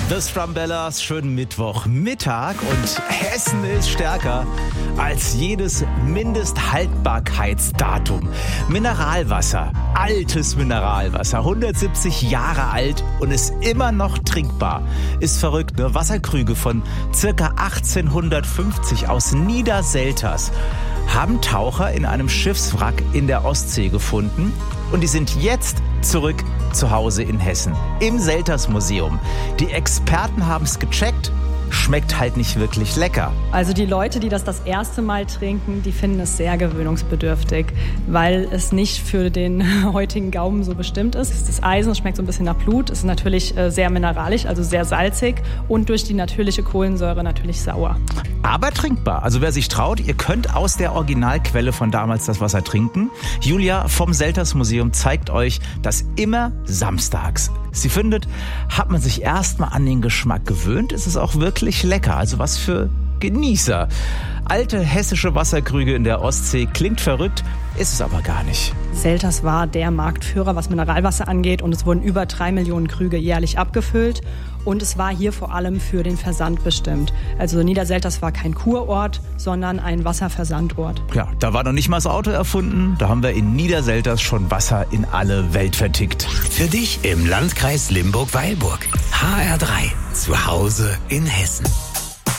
The Strumbellas, schönen Mittwochmittag und Hessen ist stärker als jedes Mindesthaltbarkeitsdatum. Mineralwasser, altes Mineralwasser, 170 Jahre alt und ist immer noch trinkbar. Ist verrückt, ne? Wasserkrüge von circa 1850 aus Niederselters haben Taucher in einem Schiffswrack in der Ostsee gefunden und die sind jetzt zurück zu Hause in Hessen, im Selters-Museum. Die Experten haben es gecheckt, schmeckt halt nicht wirklich lecker. Also die Leute, die das erste Mal trinken, die finden es sehr gewöhnungsbedürftig, weil es nicht für den heutigen Gaumen so bestimmt ist. Es ist Eisen, es schmeckt so ein bisschen nach Blut, es ist natürlich sehr mineralisch, also sehr salzig und durch die natürliche Kohlensäure natürlich sauer. Aber trinkbar. Also wer sich traut, ihr könnt aus der Originalquelle von damals das Wasser trinken. Julia vom Selters-Museum zeigt euch das immer samstags. Sie findet, hat man sich erstmal an den Geschmack gewöhnt, ist es auch wirklich lecker. Also was für Genießer. Alte hessische Wasserkrüge in der Ostsee, klingt verrückt, ist es aber gar nicht. Selters war der Marktführer, was Mineralwasser angeht, und es wurden über 3 Millionen Krüge jährlich abgefüllt. Und es war hier vor allem für den Versand bestimmt. Also Niederselters war kein Kurort, sondern ein Wasserversandort. Ja, da war noch nicht mal das Auto erfunden. Da haben wir in Niederselters schon Wasser in alle Welt vertickt. Für dich im Landkreis Limburg-Weilburg. HR3. Zu Hause in Hessen.